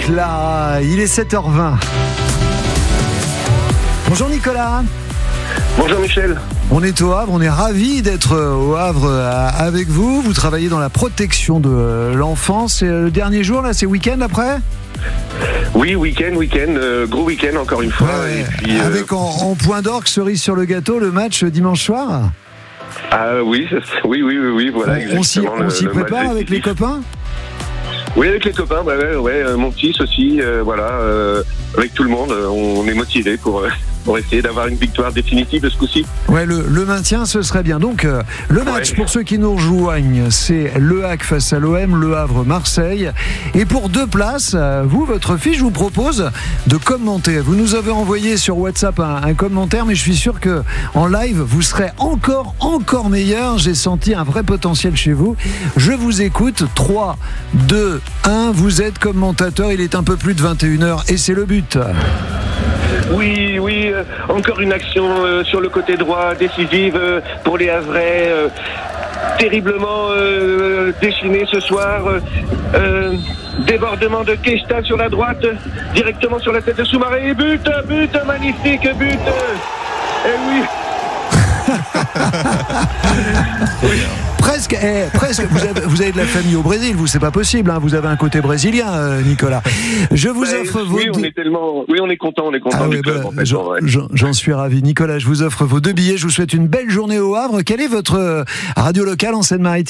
Clara, il est 7h20. Bonjour Nicolas. Bonjour Michel. On est au Havre, on est ravis d'être au Havre avec vous. Vous travaillez dans la protection de l'enfance. C'est le dernier jour, là, c'est week-end après ? Oui, week-end, gros week-end encore une fois. Ouais, et puis, avec en point d'orgue, cerise sur le gâteau, le match dimanche soir. Ah oui, voilà. On s'y prépare avec les copains ? Oui, avec les copains, mon fils aussi, avec tout le monde, on est motivés pour essayer d'avoir une victoire définitive de ce coup-ci. Ouais, le maintien, ce serait bien. Donc, le match, pour ceux qui nous rejoignent, c'est Le Hack face à l'OM, Le Havre, Marseille. Et pour 2 places, vous, votre fille, je vous propose de commenter. Vous nous avez envoyé sur WhatsApp un commentaire, mais je suis sûr que en live, vous serez encore meilleur. J'ai senti un vrai potentiel chez vous. Je vous écoute. 3, 2, 1. Vous êtes commentateur. Il est un peu plus de 21h et c'est le but. Oui, encore une action sur le côté droit, décisive pour les Havrais, terriblement déchaîné ce soir. Débordement de Kesta sur la droite, directement sur la tête de Soumaré, but, magnifique but. Eh oui. Presque. Vous avez de la famille au Brésil, vous, c'est pas possible. Hein, vous avez un côté brésilien, Nicolas. Je vous offre vos. On est content du club. J'en suis ravi, Nicolas. Je vous offre vos 2 billets. Je vous souhaite une belle journée au Havre. Quelle est votre radio locale en Seine-Maritime ?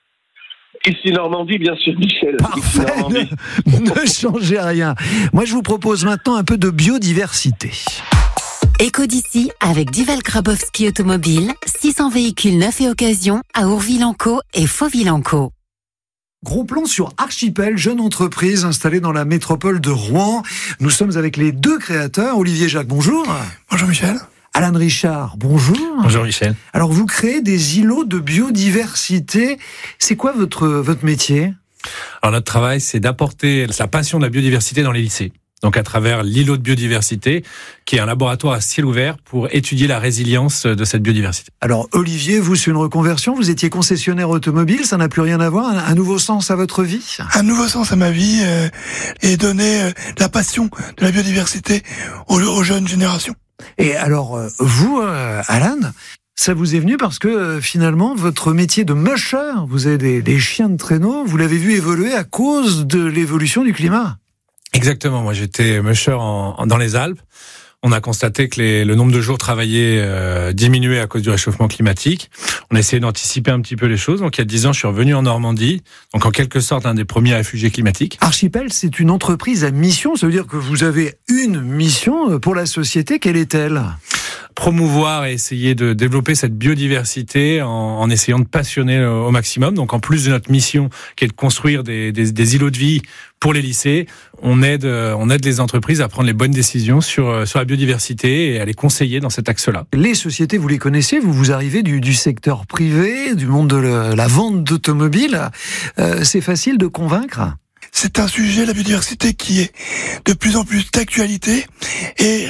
Ici Normandie, bien sûr, Michel. Parfait. Ne changez rien. Moi, je vous propose maintenant un peu de biodiversité. Éco d'ici avec Duval Grabowski Automobile, 600 véhicules neufs et occasion à Ourville-en-Caux et Fauville-en-Caux. Gros plan sur Archipel, jeune entreprise installée dans la métropole de Rouen. Nous sommes avec les 2 créateurs. Olivier Jacques, bonjour. Bonjour Michel. Alan Richard, bonjour. Bonjour Michel. Alors vous créez des îlots de biodiversité. C'est quoi votre métier ? Alors notre travail, c'est d'apporter sa passion de la biodiversité dans les lycées. Donc à travers l'îlot de biodiversité, qui est un laboratoire à ciel ouvert pour étudier la résilience de cette biodiversité. Alors Olivier, vous, c'est une reconversion, vous étiez concessionnaire automobile, ça n'a plus rien à voir, un nouveau sens à votre vie ? Un nouveau sens à ma vie et donner la passion de la biodiversité aux jeunes générations. Et alors vous, Alan, ça vous est venu parce que finalement, votre métier de musher, vous avez des chiens de traîneau, vous l'avez vu évoluer à cause de l'évolution du climat ? Exactement, moi j'étais musher dans les Alpes. On a constaté que le nombre de jours travaillés diminuait à cause du réchauffement climatique. On a essayé d'anticiper un petit peu les choses. Donc il y a 10 ans, je suis revenu en Normandie, donc en quelque sorte un des premiers réfugiés climatiques. Archipel, c'est une entreprise à mission, ça veut dire que vous avez une mission pour la société. Quelle est-elle ? Promouvoir et essayer de développer cette biodiversité en essayant de passionner au maximum. Donc en plus de notre mission qui est de construire des îlots de vie pour les lycées, on aide les entreprises à prendre les bonnes décisions sur la biodiversité et à les conseiller dans cet axe-là. Les sociétés, vous les connaissez, vous arrivez du secteur privé, du monde de la vente d'automobiles. C'est facile de convaincre ? C'est un sujet, la biodiversité, qui est de plus en plus d'actualité et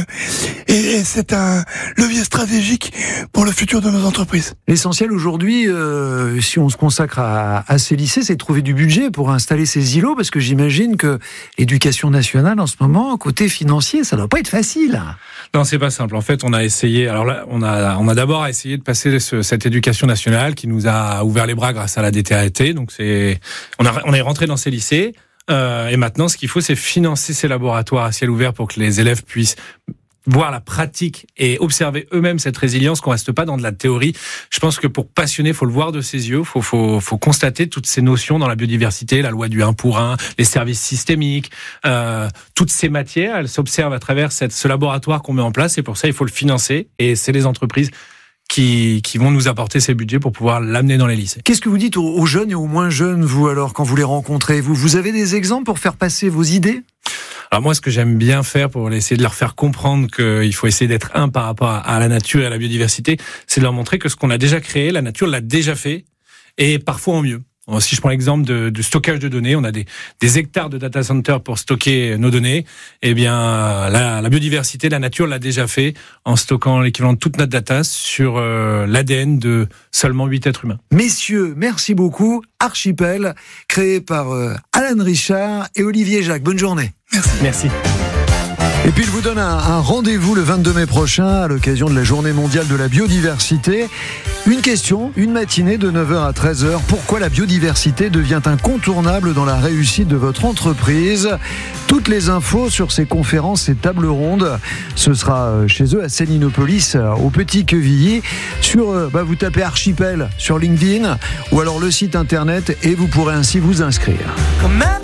c'est un levier stratégique pour le futur de nos entreprises. L'essentiel aujourd'hui, si on se consacre à ces lycées, c'est de trouver du budget pour installer ces îlots, parce que j'imagine que l'éducation nationale en ce moment, côté financier, ça doit pas être facile. Non, c'est pas simple. En fait, on a essayé. Alors là, on a d'abord essayé de passer cette éducation nationale qui nous a ouvert les bras grâce à la DTAT. Donc on est rentré dans ces lycées. Et maintenant, ce qu'il faut, c'est financer ces laboratoires à ciel ouvert pour que les élèves puissent voir la pratique et observer eux-mêmes cette résilience, qu'on reste pas dans de la théorie. Je pense que pour passionner, faut le voir de ses yeux, faut constater toutes ces notions dans la biodiversité, la loi du 1 pour 1, les services systémiques, toutes ces matières, elles s'observent à travers ce laboratoire qu'on met en place, et pour ça, il faut le financer, et c'est les entreprises qui vont nous apporter ces budgets pour pouvoir l'amener dans les lycées. Qu'est-ce que vous dites aux jeunes et aux moins jeunes, vous, alors, quand vous les rencontrez ? Vous avez des exemples pour faire passer vos idées ? Alors moi, ce que j'aime bien faire pour essayer de leur faire comprendre qu'il faut essayer d'être par rapport à la nature et à la biodiversité, c'est de leur montrer que ce qu'on a déjà créé, la nature l'a déjà fait, et parfois en mieux. Si je prends l'exemple du stockage de données, on a des hectares de data centers pour stocker nos données. Eh bien, la biodiversité, la nature l'a déjà fait en stockant l'équivalent de toute notre data sur l'ADN de seulement 8 êtres humains. Messieurs, merci beaucoup. Archipel, créé par Alan Richard et Olivier Jacques. Bonne journée. Merci. Et puis je vous donne un rendez-vous le 22 mai prochain à l'occasion de la Journée mondiale de la biodiversité. Une question, une matinée de 9h à 13h. Pourquoi la biodiversité devient incontournable dans la réussite de votre entreprise ? Toutes les infos sur ces conférences et tables rondes, ce sera chez eux à Célinopolis, au Petit Quevilly. Vous tapez Archipel sur LinkedIn ou alors le site internet et vous pourrez ainsi vous inscrire.